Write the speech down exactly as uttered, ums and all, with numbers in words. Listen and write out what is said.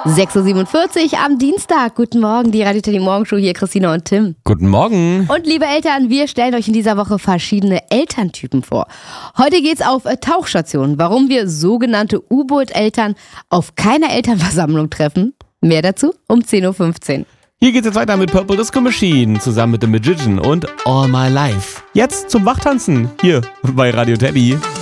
sechs Uhr siebenundvierzig am Dienstag. Guten Morgen, die Radio Teddy Morgenshow hier, Christina und Tim. Guten Morgen. Und liebe Eltern, wir stellen euch in dieser Woche verschiedene Elterntypen vor. Heute geht's auf Tauchstationen, warum wir sogenannte U-Boot-Eltern auf keiner Elternversammlung treffen. Mehr dazu um zehn Uhr fünfzehn. Hier geht's jetzt weiter mit Purple Disco Machine zusammen mit The Magician und All My Life. Jetzt zum Wachtanzen hier bei Radio Teddy.